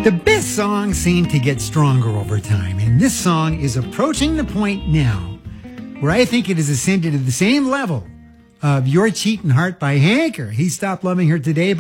The best songs seem to get stronger over time, and this song is approaching the point now where I think it has ascended to the same level of Your Cheating Heart by Hanker. He stopped loving her today.